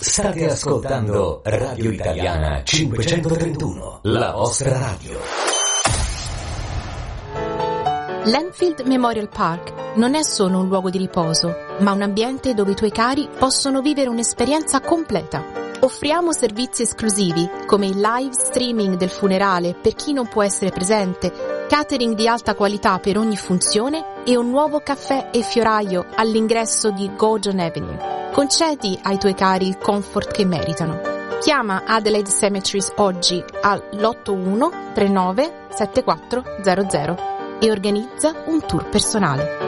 State ascoltando Radio Italiana 531, la vostra radio. L'Enfield Memorial Park non è solo un luogo di riposo, ma un ambiente dove i tuoi cari possono vivere un'esperienza completa. Offriamo servizi esclusivi come il live streaming del funerale per chi non può essere presente, catering di alta qualità per ogni funzione e un nuovo caffè e fioraio all'ingresso di Gordon Avenue. Concedi ai tuoi cari il comfort che meritano. Chiama Adelaide Cemeteries oggi all'81 39 7400 e organizza un tour personale.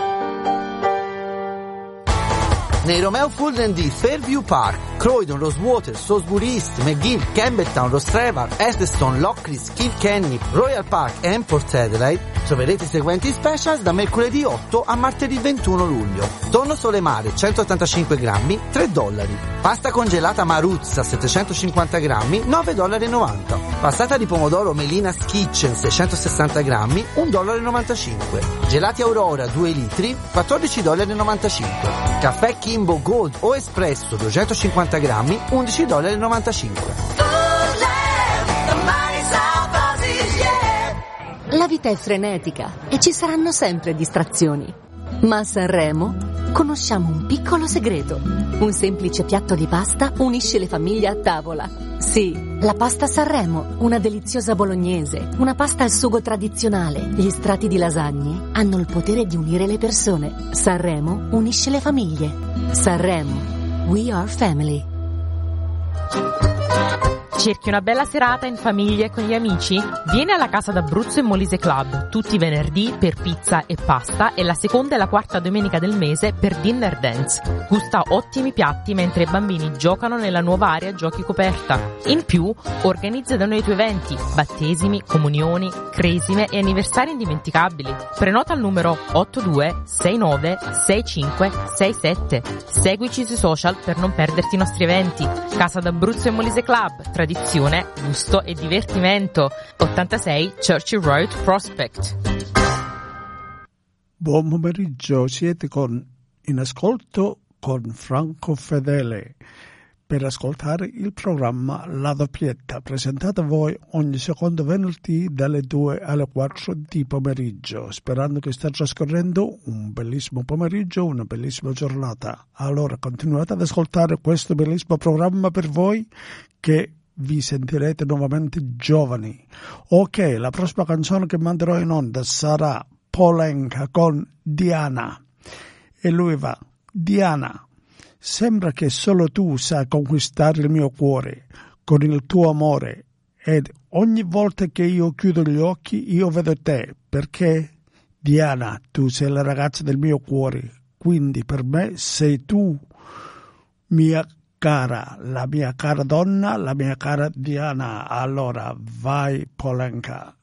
Nei Romeo Fulden di Fairview Park, Croydon, Rosewater, Salisbury East, McGill, Campbelltown, Rostrevor, Eddystone, Lockleys, Kilkenny, Royal Park e Port Adelaide troverete i seguenti specials da mercoledì 8 a martedì 21 luglio. Tonno sole mare 185 grammi, $3. Pasta congelata Maruzza 750 grammi, $9,90. Passata di pomodoro Melina's Kitchen 660 grammi, $1,95. Gelati Aurora 2 litri, $14,95. Caffè Kimbo Gold o Espresso 250 grammi, $11,95. La vita è frenetica e ci saranno sempre distrazioni. Ma a Sanremo conosciamo un piccolo segreto. Un semplice piatto di pasta unisce le famiglie a tavola. Sì, la pasta Sanremo, una deliziosa bolognese, una pasta al sugo tradizionale. Gli strati di lasagne hanno il potere di unire le persone. Sanremo unisce le famiglie. Sanremo, we are family. Cerchi una bella serata in famiglia e con gli amici? Vieni alla Casa d'Abruzzo e Molise Club, tutti i venerdì per pizza e pasta e la seconda e la quarta domenica del mese per dinner dance. Gusta ottimi piatti mentre i bambini giocano nella nuova area giochi coperta. In più, organizza da noi i tuoi eventi, battesimi, comunioni, cresime e anniversari indimenticabili. Prenota al numero 82696567. Seguici sui social per non perderti i nostri eventi. Casa d'Abruzzo e Molise Club, tradizione, gusto e divertimento. 86 Churchill Road, Prospect. Buon pomeriggio, siete in ascolto con Franco Fedele per ascoltare il programma La Doppietta, presentato a voi ogni secondo venerdì dalle 2 alle 4 di pomeriggio, sperando che stia trascorrendo un bellissimo pomeriggio, una bellissima giornata. Allora continuate ad ascoltare questo bellissimo programma per voi, che vi sentirete nuovamente giovani. Ok, la prossima canzone che manderò in onda sarà Polenka con Diana. E lui va: Diana, sembra che solo tu sai conquistare il mio cuore con il tuo amore, ed ogni volta che io chiudo gli occhi io vedo te, perché Diana, tu sei la ragazza del mio cuore, quindi per me sei tu, mia cara, la mia cara donna, la mia cara Diana. Allora vai Polenka.